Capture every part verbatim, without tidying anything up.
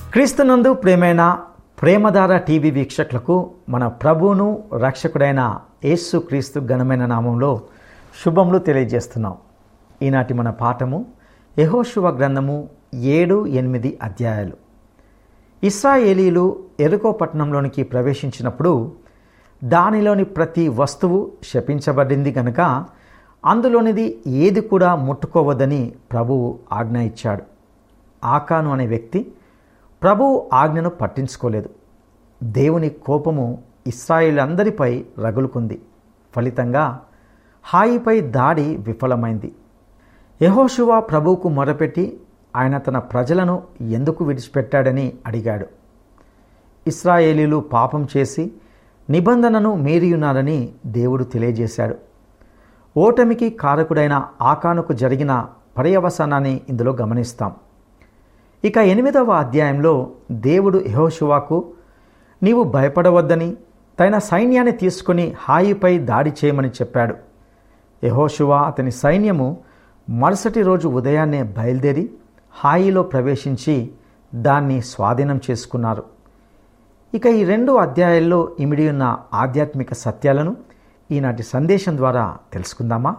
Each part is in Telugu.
క్రీస్తునందు ప్రేమైన ప్రేమధార టీవీ వీక్షకులకు మన ప్రభువును రక్షకుడైన యేసు క్రీస్తు ఘనమైన నామంలో శుభములు తెలియజేస్తున్నాం. ఈనాటి మన పాఠము యెహోషువ గ్రంథము ఏడు ఎనిమిది అధ్యాయాలు. ఇశ్రాయేలీయులు యెరికో పట్టణంలోనికి ప్రవేశించినప్పుడు దానిలోని ప్రతి వస్తువు శపించబడింది కనుక అందులోనిది ఏది కూడా ముట్టుకోవద్దని ప్రభువు ఆజ్ఞ ఇచ్చాడు. ఆకాను అనే వ్యక్తి ప్రభువు ఆజ్ఞను పట్టించుకోలేదు. దేవుని కోపము ఇశ్రాయేలందరిపై రగులుకుంది. ఫలితంగా హాయిపై దాడి విఫలమైంది. యెహోషువ ప్రభువుకు మొరపెట్టి ఆయన తన ప్రజలను ఎందుకు విడిచిపెట్టాడని అడిగాడు. ఇశ్రాయేలీలు పాపం చేసి నిబంధనను మీరియున్నారని దేవుడు తెలియజేశాడు. ఓటమికి కారకుడైన ఆకానుకు జరిగిన పర్యవసానాన్ని ఇందులో గమనిస్తాం. ఇక ఎనిమిదవ అధ్యాయంలో దేవుడు యెహోషువకు నీవు భయపడవద్దని తన సైన్యాన్ని తీసుకుని హాయిపై దాడి చేయమని చెప్పాడు. యెహోషువ అతని సైన్యము మరుసటి రోజు ఉదయాన్నే బయలుదేరి హాయిలో ప్రవేశించి దాన్ని స్వాధీనం చేసుకున్నారు. ఇక ఈ రెండు అధ్యాయాల్లో ఇమిడి ఉన్న ఆధ్యాత్మిక సత్యాలను ఈనాటి సందేశం ద్వారా తెలుసుకుందామా?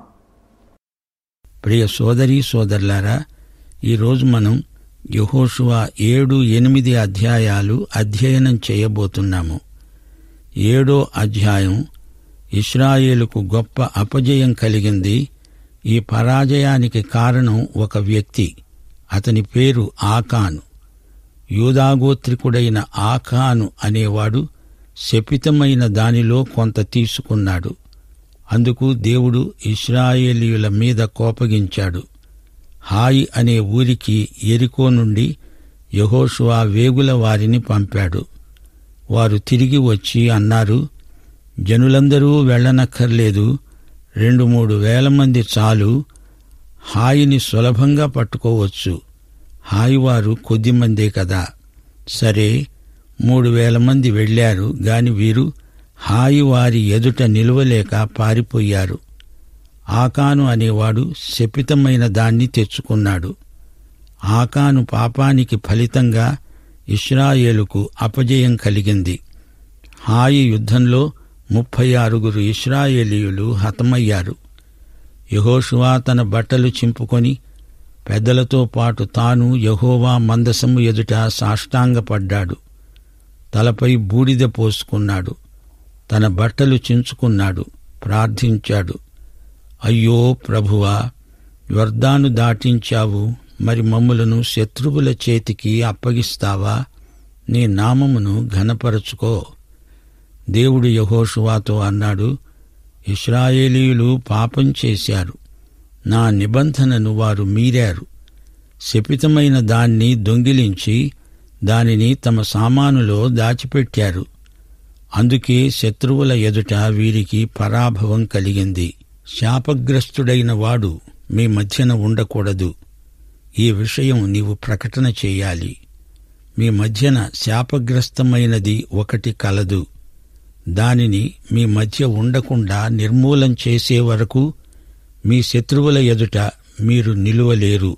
ప్రియ సోదరీ సోదరులారా, ఈరోజు మనం యెహోషువ ఏడు ఎనిమిది అధ్యాయాలు అధ్యయనం చేయబోతున్నాము. ఏడో అధ్యాయం ఇశ్రాయేలుకు గొప్ప అపజయం కలిగింది. ఈ పరాజయానికి కారణం ఒక వ్యక్తి. అతని పేరు ఆకాను. యూదాగోత్రికుడైన ఆకాను అనేవాడు శపితమైన దానిలో కొంత తీసుకున్నాడు. అందుకు దేవుడు ఇశ్రాయేలీయుల మీద కోపగించాడు. హాయి అనే ఊరికి యెరికో నుండి యెహోషువ వేగుల వారిని పంపాడు. వారు తిరిగి వచ్చి అన్నారు, జనులందరూ వెళ్ళనక్కర్లేదు, రెండు మూడు వేల మంది చాలు, హాయిని సులభంగా పట్టుకోవచ్చు. హాయివారు కొద్దిమందే కదా. సరే, మూడు వేల మంది వెళ్లారు గాని వీరు హాయి వారి ఎదుట నిలువలేక పారిపోయారు. ఆకాను అనేవాడు శపితమైన దాన్ని తెచ్చుకున్నాడు. ఆకాను పాపానికి ఫలితంగా ఇశ్రాయేలుకు అపజయం కలిగింది. హాయి యుద్ధంలో ముప్పై ఆరుగురు ఇశ్రాయేలీయులు హతమయ్యారు. యెహోషువ తన బట్టలు చింపుకొని పెద్దలతో పాటు తాను యెహోవా మందసము ఎదుట సాష్టాంగపడ్డాడు. తలపై బూడిద పోసుకున్నాడు. తన బట్టలు చించుకున్నాడు. ప్రార్థించాడు. అయ్యో ప్రభువా, యొర్దాను దాటించావు, మరి మమ్ములను శత్రువుల చేతికి అప్పగిస్తావా? నీ నామమును ఘనపరచుకో. దేవుడు యెహోషువతో అన్నాడు, ఇశ్రాయేలీయులు పాపం చేశారు. నా నిబంధనను వారు మీరారు. శపితమైన దాన్ని దొంగిలించి దానిని తమ సామానులో దాచిపెట్టారు. అందుకే శత్రువుల ఎదుట వీరికి పరాభవం కలిగింది. శాపగ్రస్తుడైన వాడు మీ మధ్యన ఉండకూడదు. ఈ విషయం నీవు ప్రకటన చేయాలి. మీ మధ్యన శాపగ్రస్తమైనది ఒకటి కలదు. దానిని మీ మధ్య ఉండకుండా నిర్మూలం చేసే వరకు మీ శత్రువుల ఎదుట మీరు నిలువలేరు.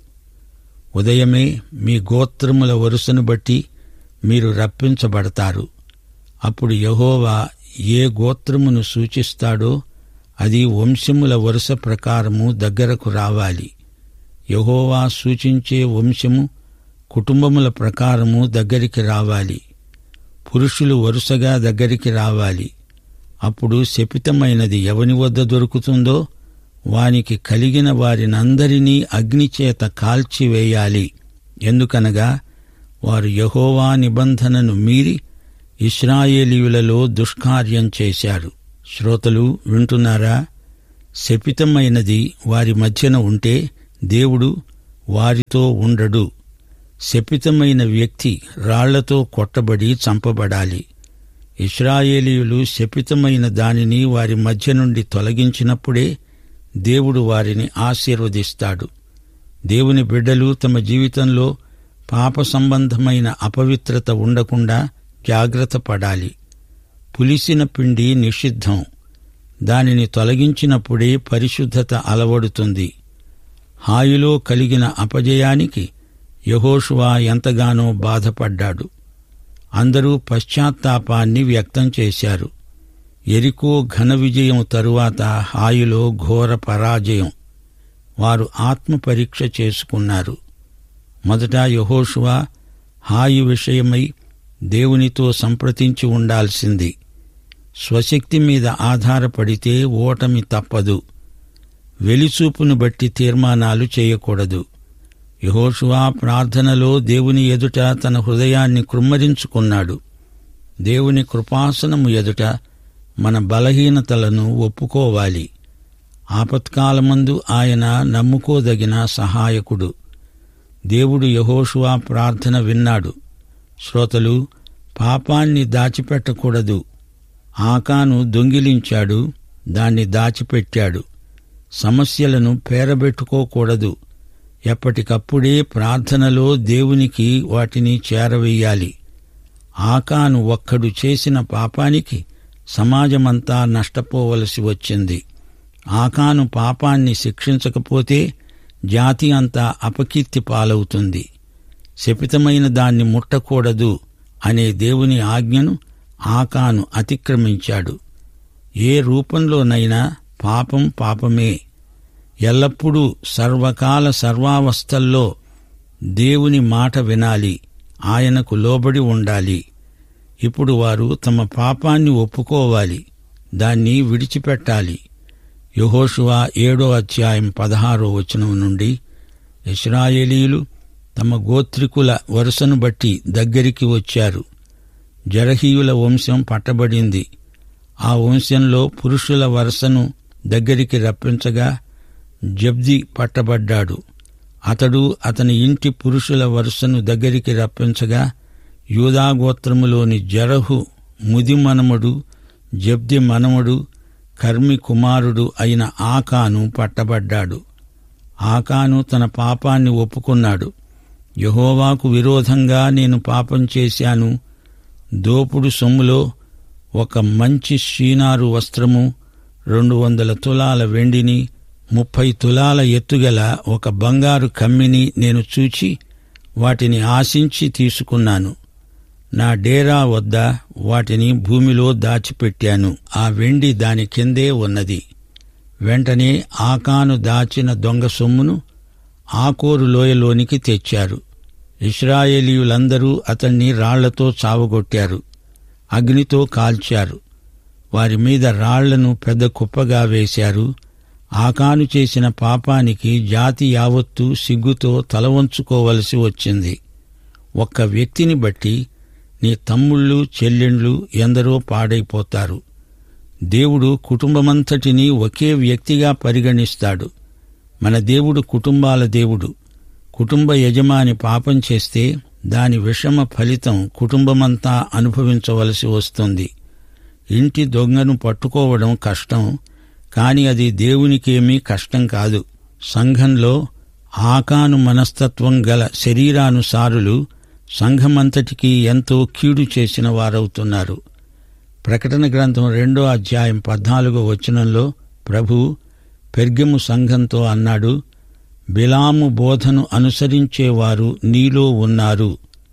ఉదయమే మీ గోత్రముల వరుసను బట్టి మీరు రప్పించబడతారు. అప్పుడు యెహోవా ఏ గోత్రమును సూచిస్తాడో అది వంశముల వరుస ప్రకారము దగ్గరకు రావాలి. యెహోవా సూచించే వంశము కుటుంబముల ప్రకారము దగ్గరికి రావాలి. పురుషులు వరుసగా దగ్గరికి రావాలి. అప్పుడు శపితమైనది ఎవని వద్ద దొరుకుతుందో వానికి కలిగిన వారినందరినీ అగ్నిచేత కాల్చివేయాలి. ఎందుకనగా వారు యెహోవా నిబంధనను మీరి ఇశ్రాయేలీయులలో దుష్కార్యం చేశారు. శ్రోతలు వింటున్నారా? శపితమైనది వారి మధ్యన ఉంటే దేవుడు వారితో ఉండడు. శపితమైన వ్యక్తి రాళ్లతో కొట్టబడి చంపబడాలి. ఇశ్రాయేలీయులు శపితమైన దానిని వారి మధ్య నుండి తొలగించినప్పుడే దేవుడు వారిని ఆశీర్వదిస్తాడు. దేవుని బిడ్డలు తమ జీవితంలో పాప సంబంధమైన అపవిత్రత ఉండకుండా జాగ్రత్త పడాలి. పులిసిన పిండి నిషిద్ధం. దానిని తొలగించినప్పుడే పరిశుద్ధత అలవడుతుంది. హాయిలో కలిగిన అపజయానికి యెహోషువ ఎంతగానో బాధపడ్డాడు. అందరూ పశ్చాత్తాపాన్ని వ్యక్తం చేశారు. యెరికో ఘన విజయం తరువాత హాయిలో ఘోర పరాజయం. వారు ఆత్మపరీక్ష చేసుకున్నారు. మొదట యెహోషువ హాయి విషయమై దేవునితో సంప్రదించి ఉండాల్సింది. స్వశక్తి మీద ఆధారపడితే ఓటమి తప్పదు. వెలిచూపును బట్టి తీర్మానాలు చేయకూడదు. యెహోషువ ప్రార్థనలో దేవుని ఎదుట తన హృదయాన్ని కృమ్మరించుకున్నాడు. దేవుని కృపాసనము ఎదుట మన బలహీనతలను ఒప్పుకోవాలి. ఆపత్కాలమందు ఆయన నమ్ముకోదగిన సహాయకుడు. దేవుడు యెహోషువ ప్రార్థన విన్నాడు. శ్రోతలు, పాపాన్ని దాచిపెట్టకూడదు. ఆకాను దొంగిలించాడు, దాన్ని దాచిపెట్టాడు. సమస్యలను పేరబెట్టుకోకూడదు. ఎప్పటికప్పుడే ప్రార్థనలో దేవునికి వాటిని చేరవేయాలి. ఆకాను ఒక్కడు చేసిన పాపానికి సమాజమంతా నష్టపోవలసి వచ్చింది. ఆకాను పాపాన్ని శిక్షించకపోతే జాతి అంతా అపకీర్తి పాలవుతుంది. శపితమైన దాన్ని ముట్టకూడదు అనే దేవుని ఆజ్ఞను ఆకాను అతిక్రమించాడు. ఏ రూపంలోనైనా పాపం పాపమే. ఎల్లప్పుడూ సర్వకాల సర్వావస్థల్లో దేవుని మాట వినాలి, ఆయనకు లోబడి ఉండాలి. ఇప్పుడు వారు తమ పాపాన్ని ఒప్పుకోవాలి, దాన్ని విడిచిపెట్టాలి. యెహోషువ ఏడో అధ్యాయం పదహారో వచనం నుండి, ఇశ్రాయేలీయులు తమ గోత్రికుల వరుసను బట్టి దగ్గరికి వచ్చారు. జరహీయుల వంశం పట్టబడింది. ఆ వంశంలో పురుషుల వరుసను దగ్గరికి రప్పించగా జబ్ది పట్టబడ్డాడు. అతడు అతని ఇంటి పురుషుల వరుసను దగ్గరికి రప్పించగా యూదాగోత్రములోని జరహు ముది మనమడు, జబ్ది మనమడు, కర్మి కుమారుడు అయిన ఆకాను పట్టబడ్డాడు. ఆకాను తన పాపాన్ని ఒప్పుకున్నాడు. యెహోవాకు విరోధంగా నేను పాపం చేశాను. దోపుడు సొమ్ములో ఒక మంచి షీనారు వస్త్రము, రెండు వందల తులాల వెండిని, ముప్పై తులాల ఎత్తుగల ఒక బంగారు కమ్మిని నేను చూచి వాటిని ఆశించి తీసుకున్నాను. నా డేరా వద్ద వాటిని భూమిలో దాచిపెట్టాను. ఆ వెండి దాని కిందే ఉన్నది. వెంటనే ఆకాను దాచిన దొంగ సొమ్మును ఆకోరు లోయలోనికి తెచ్చారు. ఇశ్రాయేలీయులందరూ అతన్ని రాళ్లతో చావగొట్టారు, అగ్నితో కాల్చారు. వారి మీద రాళ్లను పెద్ద కుప్పగా వేశారు. ఆకాను చేసిన పాపానికి జాతి యావత్తు సిగ్గుతో తలవంచుకోవలసి వచ్చింది. ఒక్క వ్యక్తిని బట్టి నీ తమ్ముళ్ళు చెల్లెండ్లు ఎందరో పాడైపోతారు. దేవుడు కుటుంబమంతటినీ ఒకే వ్యక్తిగా పరిగణిస్తాడు. మన దేవుడు కుటుంబాల దేవుడు. కుటుంబ యజమాని పాపం చేస్తే దాని విషమ ఫలితం కుటుంబమంతా అనుభవించవలసి వస్తుంది. ఇంటి దొంగను పట్టుకోవడం కష్టం, కాని అది దేవునికేమీ కష్టం కాదు. సంఘంలో ఆకాను మనస్తత్వం గల శరీరానుసారులు సంఘమంతటికీ ఎంతో కీడు చేసిన వారవుతున్నారు. ప్రకటన గ్రంథం రెండో అధ్యాయం పద్నాలుగో వచనంలో ప్రభు పెర్గెము సంఘంతో అన్నాడు, బిలాము బోధను అనుసరించేవారు నీలో ఉన్నారు.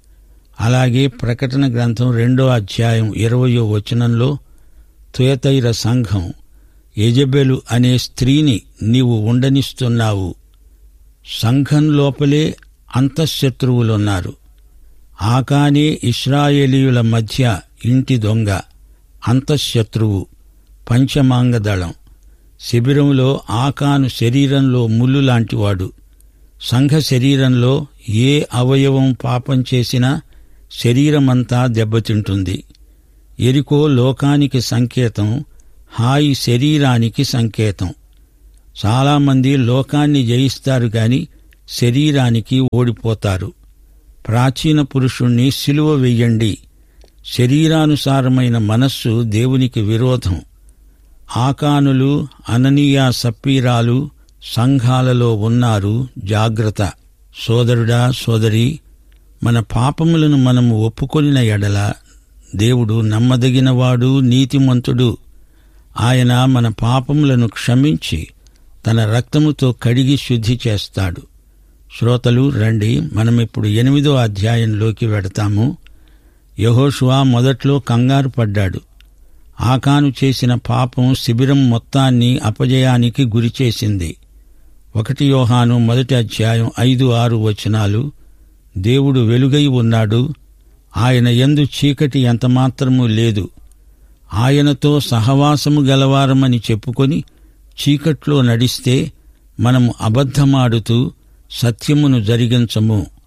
అలాగే ప్రకటన గ్రంథం రెండో అధ్యాయం ఇరవయో వచనంలో తుయతైర సంఘం, యెజెబెలు అనే స్త్రీని నీవు ఉండనిస్తున్నావు. సంఘం లోపలే అంతఃశత్రువులున్నారు. ఆకానే ఇశ్రాయేలీయుల మధ్య ఇంటి దొంగ, అంతఃశత్రువు, పంచమాంగదళం. శిబిరంలో ఆకాను శరీరంలో ముళ్ళు లాంటివాడు. సంఘ శరీరంలో ఏ అవయవం పాపం చేసినా శరీరమంతా దెబ్బతింటుంది. ఎరికో లోకానికి సంకేతం, హాయి శరీరానికి సంకేతం. చాలామంది లోకాన్ని జయిస్తారు గాని శరీరానికి ఓడిపోతారు. ప్రాచీన పురుషుణ్ణి సిలువ వెయ్యండి. శరీరానుసారమైన మనస్సు దేవునికి విరోధం. ఆకానులు, అననీయా సప్పీరాలు సంఘాలలో ఉన్నారు, జాగ్రత్త. సోదరుడా సోదరి, మన పాపములను మనము ఒప్పుకొనిన ఎడల దేవుడు నమ్మదగినవాడు, నీతిమంతుడు. ఆయన మన పాపములను క్షమించి తన రక్తముతో కడిగి శుద్ధి చేస్తాడు. శ్రోతలు రండి, మనమిప్పుడు ఎనిమిదో అధ్యాయంలోకి వెడతాము. యెహోషువ మొదట్లో కంగారు పడ్డాడు. ఆకాను చేసిన పాపం శిబిరం మొత్తాన్ని అపజయానికి గురిచేసింది. ఒకటి యోహాను మొదటి అధ్యాయం ఐదు ఆరు వచనాలు. దేవుడు వెలుగై ఉన్నాడు, ఆయన యందు చీకటి ఎంతమాత్రమూ లేదు. ఆయనతో సహవాసము గలవారమని చెప్పుకొని చీకట్లో నడిస్తే మనము అబద్ధమాడుతూ సత్యమును జరిగించము.